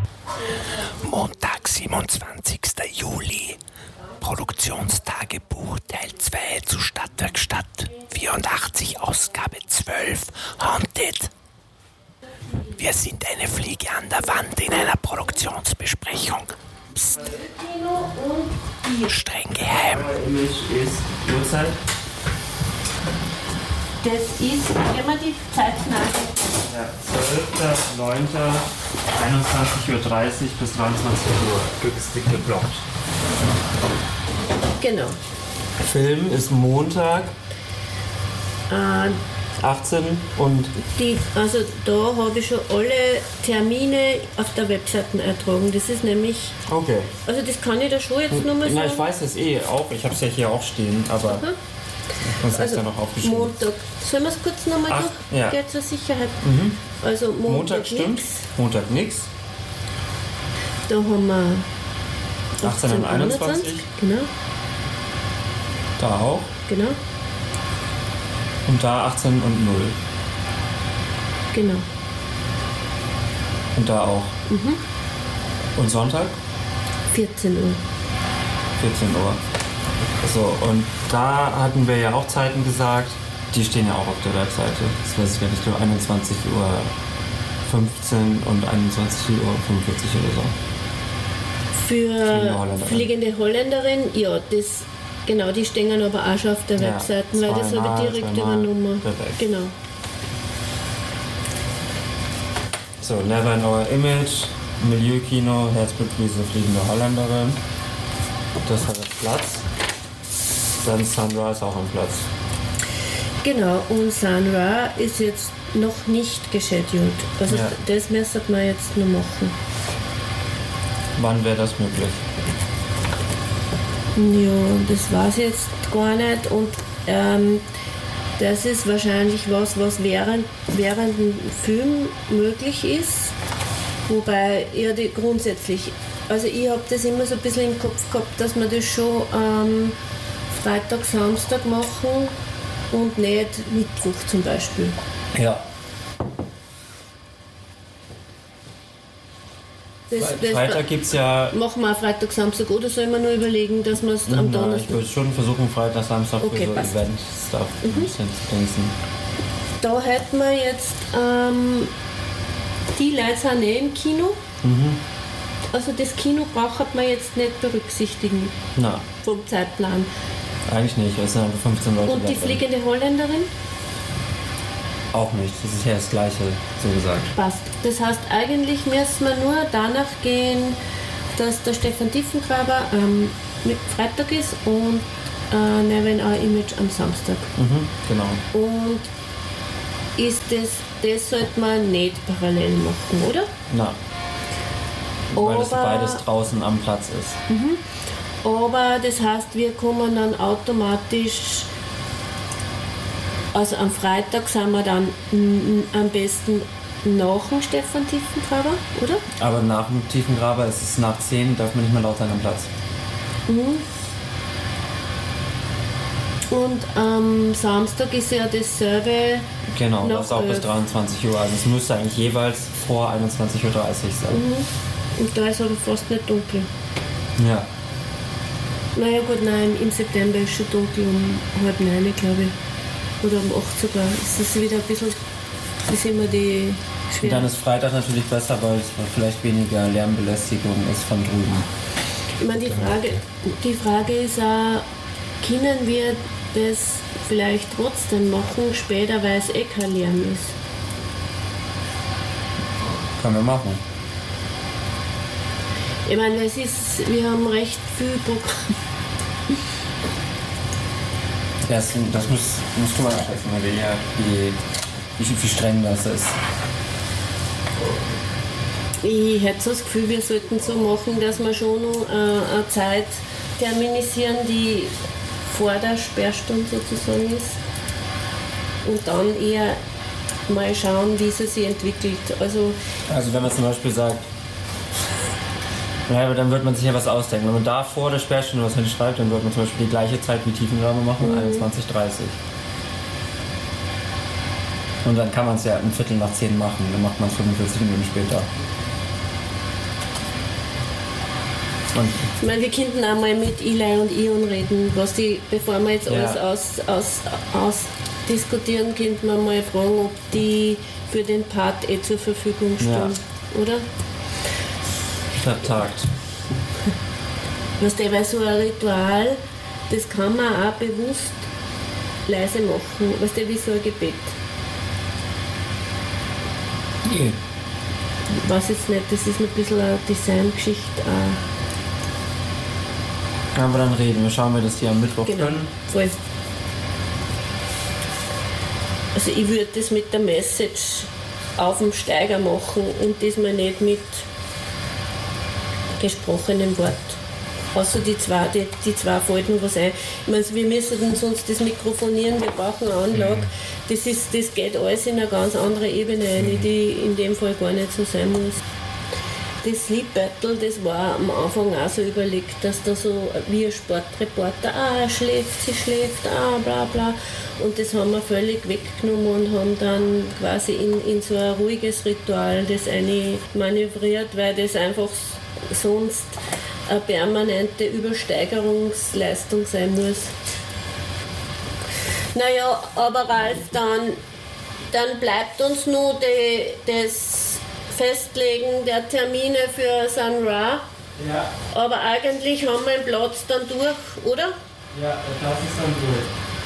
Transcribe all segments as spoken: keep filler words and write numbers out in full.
Montag, siebenundzwanzigster Juli. Produktionstagebuch Teil zwei zu Stadtwerkstatt. vierundachtzig, Ausgabe zwölf. Haunted. Wir sind eine Fliege an der Wand in einer Produktionsbesprechung. Psst. Streng geheim. Image ist Uhrzeit. Das ist immer die Zeitnahme. Ja, zwölfter neunter einundzwanzig Uhr dreißig bis dreiundzwanzig Uhr. Günstig geblockt. Genau. Film ist Montag, Äh, achtzehn und die, also da habe ich schon alle Termine auf der Webseite eintragen. Das ist nämlich, okay. also das kann ich da schon jetzt nochmal sagen. Na, ich weiß es eh auch. Ich habe es ja hier auch stehen, aber Mhm. das ist Also ja noch aufgeschrieben. Montag, sollen wir es kurz nochmal Ach, durch? ja. Geht zur Sicherheit. Mhm. Also Montag, Montag stimmt, nix. Montag nix. Da haben wir achtzehn und einundzwanzig. Genau, Da auch. genau, Und da achtzehn und null. genau. Und da auch. Mhm. Und Sonntag? vierzehn Uhr. vierzehn Uhr. So, und da hatten wir ja auch Zeiten gesagt. Die stehen ja auch auf der Webseite. Das weiß ich gar nicht, ich glaube einundzwanzig Uhr fünfzehn und einundzwanzig Uhr fünfundvierzig oder so. Fliegende Für Holländerin. Fliegende Holländerin, ja, das, genau, die stehen aber auch schon auf der Ja, Webseite, weil das habe zweimal, ich direkt zweimal. übernommen. Perfekt. Genau. So, Never in Our Image, Milieukino, Herzblutkrise, Fliegende Holländerin. Das hat jetzt Platz. Dann Sunrise auch am Platz. Genau, und Sun Ra ist jetzt noch nicht gescheduled. Also Ja. das müssen wir jetzt noch machen. Wann wäre das möglich? Ja, das weiß ich jetzt gar nicht. Und ähm, das ist wahrscheinlich was, was während, während dem Film möglich ist. Wobei, ja, die grundsätzlich, also ich habe das immer so ein bisschen im Kopf gehabt, dass wir das schon ähm, Freitag, Samstag machen und nicht Mittwoch zum Beispiel. Ja. Das, das Freitag gibt es ja. machen wir auch Freitag, Samstag oder soll man nur überlegen, dass wir es am Na, ich Donnerstag. würde schon versuchen, Freitag, Samstag Okay, für so passt. Event-Stuff ein Mhm. bisschen zu denken. Da hätten wir jetzt, ähm, die Leute sind nicht im Kino. Mhm. Also das Kino braucht man jetzt nicht berücksichtigen Na, vom Zeitplan. eigentlich nicht. Es sind einfach fünfzehn Leute Und die da drin. Fliegende Holländerin Auch nicht. Das ist ja das Gleiche, so gesagt. passt. Das heißt, eigentlich müssen wir nur danach gehen, dass der Stefan Tiefengraber ähm, mit Freitag ist und äh, Never in Our Image am Samstag. Mhm, genau. Und ist das, das sollte man nicht parallel machen, oder? Na. Weil das Aber- beides draußen am Platz ist. Aber das heißt, wir kommen dann automatisch, also am Freitag sind wir dann mm, am besten nach dem Stefan Tiefengraber, oder? Aber nach dem Tiefengraber ist es nach zehn, darf man nicht mehr laut sein am Platz. Und am Samstag ist ja dasselbe. Genau, Noch das ist auch bis elf. dreiundzwanzig Uhr. Also es müsste eigentlich jeweils vor einundzwanzig Uhr dreißig sein. Und da ist aber fast nicht dunkel. Ja. Naja gut, nein, im September ist schon dunkel um halb neun, glaube ich. Oder um acht sogar. Es ist wieder ein bisschen, das ist immer die Und dann schwer. ist Freitag natürlich besser, weil es vielleicht weniger Lärmbelästigung ist von drüben. Ich meine, die Frage, die Frage ist auch, können wir das vielleicht trotzdem machen, später, weil es eh kein Lärm ist? Können wir machen. Ich meine, es ist, wir haben recht viel Programm. Das, das musst, musst du mal einschätzen, weil ja wie, wie, wie streng das ist. Ich hätte so das Gefühl, wir sollten so machen, dass wir schon noch äh, eine Zeit terminisieren, die vor der Sperrstunde sozusagen ist. Und dann eher mal schauen, wie sie sich entwickelt. Also, Also wenn man zum Beispiel sagt, ja, aber dann wird man sich ja was ausdenken. Wenn man da vor der Sperrstunde was hinschreibt, dann wird man zum Beispiel die gleiche Zeit wie Tiefengraber machen, einundzwanzig Uhr dreißig. Und dann kann man es ja um Viertel nach zehn machen, dann macht man es fünfundvierzig Minuten später. Und ich meine, wir könnten auch mal mit Eli und Ion reden, was die, bevor wir jetzt Ja. alles aus, aus, ausdiskutieren, könnten wir mal fragen, ob die für den Part eh zur Verfügung stehen, Ja. oder? vertagt. Was der, weil so ein Ritual, das kann man auch bewusst leise machen, was der wie so ein Gebet. Nee. Ich weiß jetzt nicht, das ist ein bisschen eine Designgeschichte auch. Aber dann reden wir, schauen wir, dass die am Mittwoch Genau, können. voll. Also ich würde das mit der Message auf dem Steiger machen und diesmal nicht mit gesprochenem Wort. Außer die zwei, die, die zwei Falten was ein. Ich meine, wir müssen sonst das mikrofonieren, wir brauchen eine Anlage. Das, ist, das geht alles in eine ganz andere Ebene rein, die in dem Fall gar nicht so sein muss. Das Sleep Battle, das war am Anfang auch so überlegt, dass da so wie ein Sportreporter, ah, er schläft, sie schläft, ah, bla bla. Und das haben wir völlig weggenommen und haben dann quasi in, in so ein ruhiges Ritual das eine manövriert, weil das einfach sonst eine permanente Übersteigerungsleistung sein muss. Naja, aber Ralf, dann, dann bleibt uns nur die, das Festlegen der Termine für Sun Ra. Ja, Aber eigentlich haben wir den Platz dann durch, oder? ja, das ist dann durch.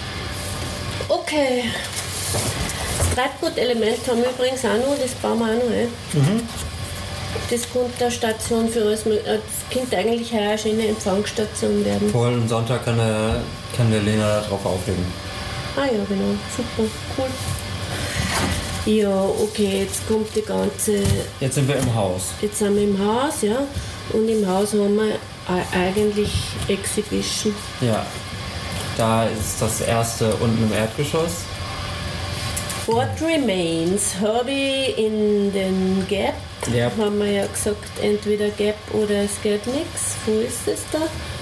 Okay. Das Treibgut-Element haben wir übrigens auch noch, das bauen wir auch noch ein. Mhm. Das könnte eine Station für uns, das könnte eigentlich auch eine schöne Empfangsstation werden. Voll, und Sonntag kann der, kann der Lena drauf auflegen. Ah ja, genau, super, cool. Ja, okay, jetzt kommt die ganze, Jetzt sind wir im Haus. jetzt sind wir im Haus, ja, und im Haus haben wir e- eigentlich Exhibition. Ja. Da ist das erste unten im Erdgeschoss. What Remains habe ich in den Gap, Ja. haben wir ja gesagt, entweder Gap oder es geht nichts. Wo ist es da?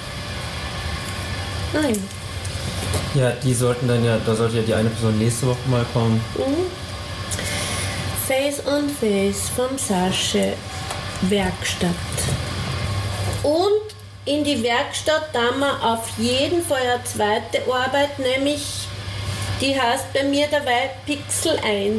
Nein. Ja, die sollten dann ja, da sollte ja die eine Person nächste Woche mal kommen. Mhm. Face on Face vom Sasche Werkstatt. Und in die Werkstatt haben wir auf jeden Fall eine zweite Arbeit, nämlich die heißt bei mir dabei Pixel eins.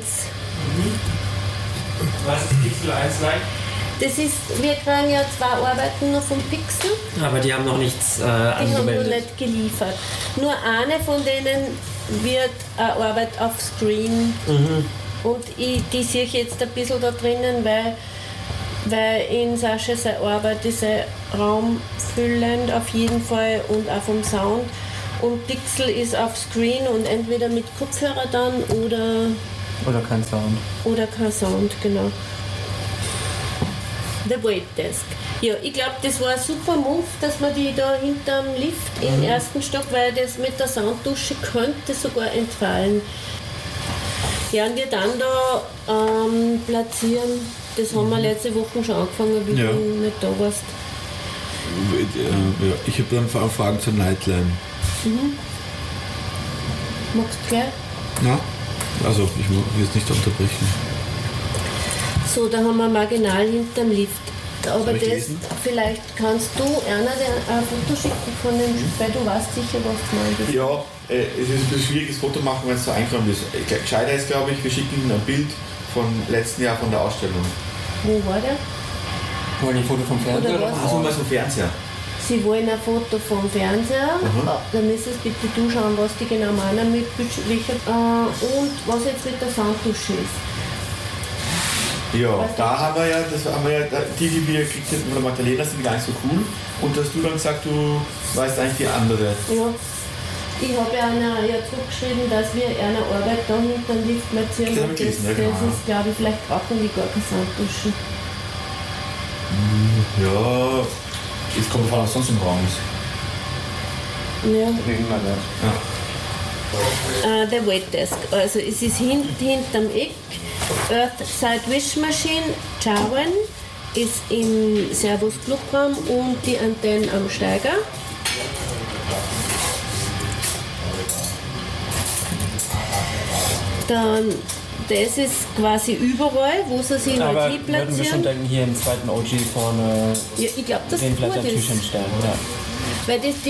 Was ist Pixel eins like? Das ist, wir kriegen ja zwei Arbeiten nur vom Pixel, Aber die haben noch nichts äh, die haben noch angemeldet. nicht geliefert. Nur eine von denen wird eine Arbeit auf Screen. Und ich, die sehe ich jetzt ein bisschen da drinnen, weil, weil in Sascha seine Arbeit ist ein raumfüllend auf jeden Fall und auch vom Sound. Und Pixel ist auf Screen und entweder mit Kopfhörer dann oder, Oder kein Sound. oder kein Sound, genau. The Wait Desk. Ja, ich glaube, das war ein super Move, dass wir die da hinterm Lift im ersten Stock, weil das mit der Sounddusche könnte sogar entfallen. Ja, und wir dann da ähm, platzieren, das haben wir letzte Woche schon angefangen, wie Ja. du nicht da warst. Ja, ich habe dann Fra- Fragen zur Nightline. Magst du gleich? Ja? Also, ich will jetzt nicht unterbrechen. So, da haben wir marginal hinterm Lift. Aber Soll ich das, lesen? vielleicht kannst du einer ein Foto schicken von dem, weil du weißt sicher, was gemeint ist. Ja, äh, es ist ein bisschen schwieriges Foto machen, wenn es so eingeräumt ist. Ge- Gescheiter ist, glaube ich, wir schicken Ihnen ein Bild vom letzten Jahr von der Ausstellung. Wo war der? Wollen die ein Foto vom Fernseher? Oder was? Also mal so Fernseher. Sie wollen ein Foto vom Fernseher, Mhm. dann müsstest bitte du schauen, was die genau meinen mit welcher, äh, und was jetzt mit der Sounddusche ist. Ja, Was da haben wir ja, das haben wir ja, die, die wir gekriegt haben von der Magdalena, sind gar nicht so cool. Und da hast du dann gesagt, du weißt eigentlich die andere. Ja. Ich habe ja einer ja zurückgeschrieben, dass wir eine Arbeit da hinter dem Lift platzieren. Das haben und wir Das, gelesen, ja, das genau. ist, glaube ich, vielleicht brauchen die gar keine Sounddusche. Ja, jetzt kommt davon, was sonst im Raum ist. Ja. Reden wir da. Uh, the Wait Desk. Also es ist hint, hinterm Eck. Earthside Wish Machine, Jarwan ist im Servus Clubraum und die Antennen am Steiger. Dann das ist quasi überall, wo sie sich Aber halt würden wir schon hinplatzieren. denken, hier im zweiten O G vorne Ja, ich glaube, das den ist gut Blättertisch ist. hinstellen. Ja. Weil das,